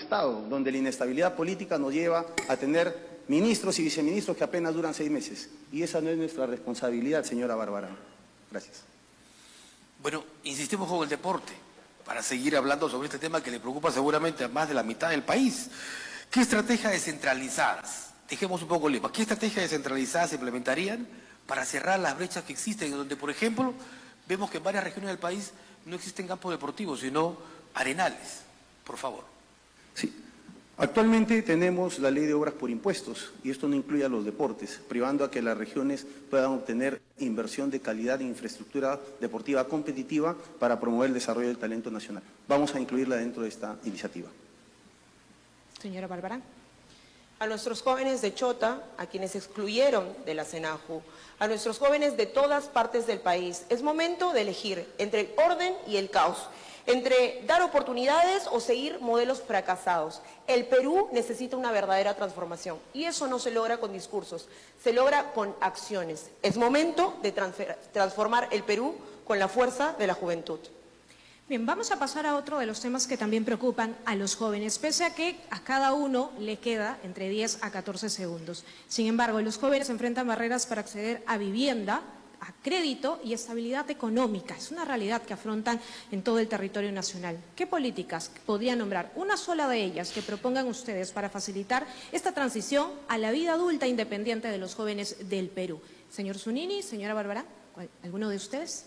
Estado, donde la inestabilidad política nos lleva a tener ministros y viceministros que apenas duran 6 meses. Y esa no es nuestra responsabilidad, señora Barbarán. Gracias. Bueno, insistimos con el deporte, para seguir hablando sobre este tema que le preocupa seguramente a más de la mitad del país. ¿Qué estrategias descentralizadas? Dejemos un poco Lima. ¿Qué estrategias descentralizadas se implementarían para cerrar las brechas que existen, donde, por ejemplo, vemos que en varias regiones del país no existen campos deportivos, sino arenales? Por favor. Sí. Actualmente tenemos la ley de obras por impuestos, y esto no incluye a los deportes, privando a que las regiones puedan obtener inversión de calidad en infraestructura deportiva competitiva para promover el desarrollo del talento nacional. Vamos a incluirla dentro de esta iniciativa. Señora Barbarán. A nuestros jóvenes de Chota, a quienes excluyeron de la SENAJU, a nuestros jóvenes de todas partes del país, es momento de elegir entre el orden y el caos, entre dar oportunidades o seguir modelos fracasados. El Perú necesita una verdadera transformación y eso no se logra con discursos, se logra con acciones. Es momento de transformar el Perú con la fuerza de la juventud. Bien, vamos a pasar a otro de los temas que también preocupan a los jóvenes, pese a que a cada uno le queda entre 10 a 14 segundos. Sin embargo, los jóvenes enfrentan barreras para acceder a vivienda, a crédito y estabilidad económica. Es una realidad que afrontan en todo el territorio nacional. ¿Qué políticas podrían nombrar? Una sola de ellas que propongan ustedes para facilitar esta transición a la vida adulta independiente de los jóvenes del Perú. Señor Zunini, señora Barbarán, ¿alguno de ustedes?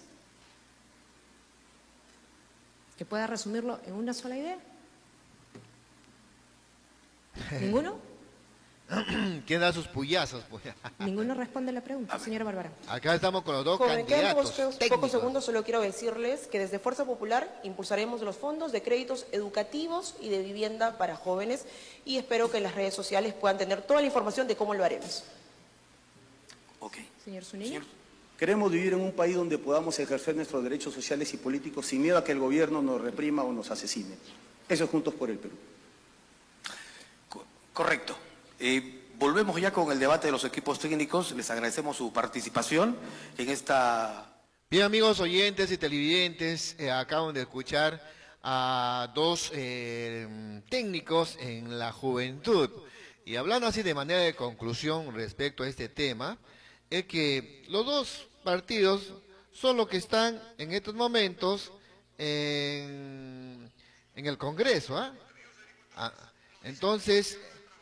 ¿Que pueda resumirlo en una sola idea? ¿Ninguno? ¿Quién da sus puyazos? Pues? Ninguno responde la pregunta, señora Barbarán. Acá estamos con los dos Joven, candidatos pocos segundos, solo quiero decirles que desde Fuerza Popular impulsaremos los fondos de créditos educativos y de vivienda para jóvenes y espero que en las redes sociales puedan tener toda la información de cómo lo haremos. Ok. Señor Zunini. Queremos vivir en un país donde podamos ejercer nuestros derechos sociales y políticos sin miedo a que el gobierno nos reprima o nos asesine. Eso es Juntos por el Perú. Correcto. Volvemos ya con el debate de los equipos técnicos. Les agradecemos su participación en esta... Bien, amigos oyentes y televidentes, acaban de escuchar a dos técnicos en la juventud. Y hablando así de manera de conclusión respecto a este tema, es que los dos partidos son los que están en estos momentos en el Congreso. Entonces,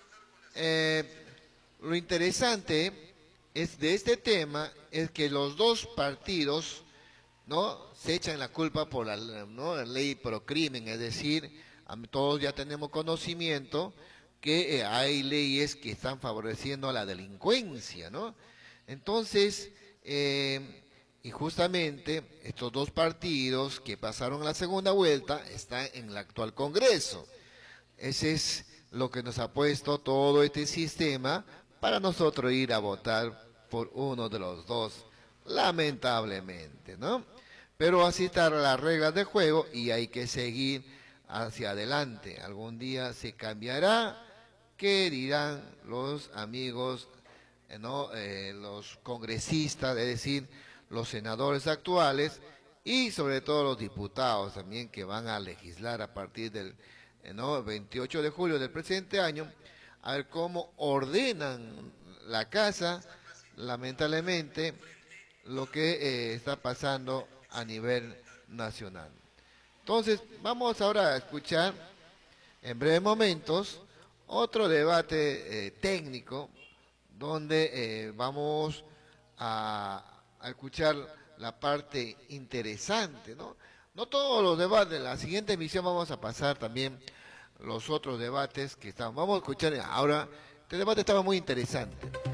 lo interesante es de este tema es que los dos partidos no se echan la culpa por la ley pro crimen, es decir, todos ya tenemos conocimiento que hay leyes que están favoreciendo a la delincuencia, ¿no? Entonces, y justamente estos dos partidos que pasaron a la segunda vuelta están en el actual Congreso. Ese es lo que nos ha puesto todo este sistema para nosotros ir a votar por uno de los dos, lamentablemente, ¿no? Pero así están las reglas de juego y hay que seguir hacia adelante. Algún día se cambiará. ¿Qué dirán los amigos, los congresistas, es decir, los senadores actuales y sobre todo los diputados también que van a legislar a partir del 28 de julio del presente año, a ver cómo ordenan la casa, lamentablemente, lo que está pasando a nivel nacional. Entonces, vamos ahora a escuchar en breves momentos otro debate técnico donde vamos a escuchar la parte interesante, ¿no? No todos los debates, en la siguiente emisión vamos a pasar también los otros debates que están. Vamos a escuchar ahora, este debate estaba muy interesante.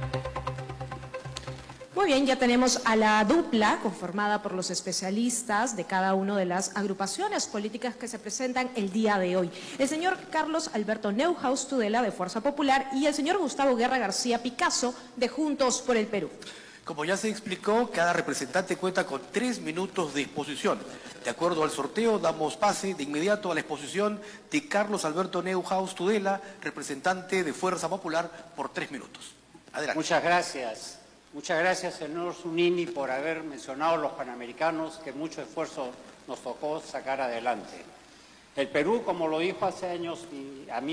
Muy bien, ya tenemos a la dupla conformada por los especialistas de cada una de las agrupaciones políticas que se presentan el día de hoy. El señor Carlos Alberto Neuhaus Tudela, de Fuerza Popular, y el señor Gustavo Guerra García Picasso, de Juntos por el Perú. Como ya se explicó, cada representante cuenta con 3 minutos de exposición. De acuerdo al sorteo, damos pase de inmediato a la exposición de Carlos Alberto Neuhaus Tudela, representante de Fuerza Popular, por 3 minutos. Adelante. Muchas gracias. Muchas gracias, señor Zunini, por haber mencionado a los panamericanos que mucho esfuerzo nos tocó sacar adelante. El Perú, como lo dijo hace años mi amigo